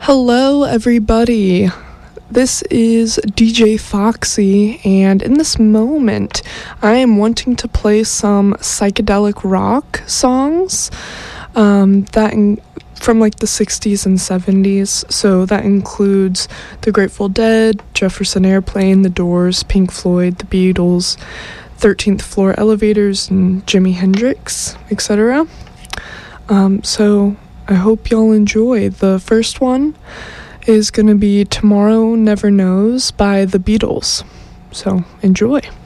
Hello, everybody. This is DJ Foxy, and in this moment, I am wanting to play some psychedelic rock songs from like the 60s and 70s. So that includes The Grateful Dead, Jefferson Airplane, The Doors, Pink Floyd, The Beatles, 13th Floor Elevators, and Jimi Hendrix, etc. So I hope y'all enjoy. The first one is going to be Tomorrow Never Knows by The Beatles. So enjoy.